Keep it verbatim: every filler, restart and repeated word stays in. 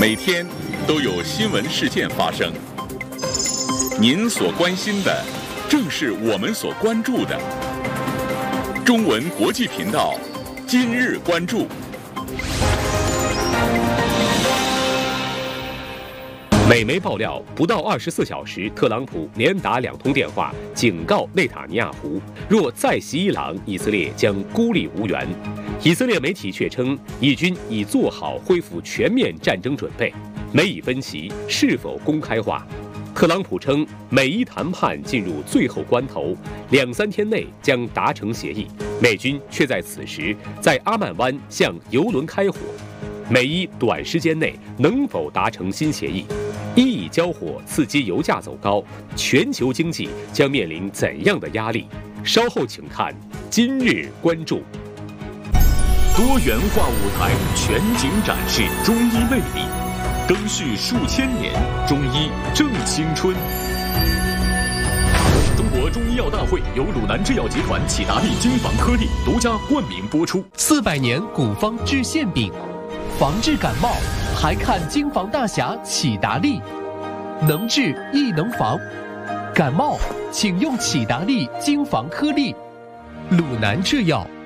每天都有新闻事件发生，您所关心的正是我们所关注的。中文国际频道今日关注。 美媒爆料，不到二十四小时，特朗普连打两通电话，警告内塔尼亚胡，若再袭伊朗，以色列将孤立无援。以色列媒体却称，以军已做好恢复全面战争准备。美以分歧是否公开化？特朗普称，美伊谈判进入最后关头，两三天内将达成协议。美军却在此时在阿曼湾向油轮开火。美伊短时间内能否达成新协议？伊以交火刺激油价走高，全球经济将面临怎样的压力？稍后请看今日关注。 多元化舞台全景展示中医魅力，更续数千年，中医正青春。中国中医药大会由鲁南制药集团启达利金防颗粒独家冠名播出。 四百年古方治馅饼，防治感冒还看金防大侠启达利，能治亦能防。感冒请用启达利金防颗粒，鲁南制药。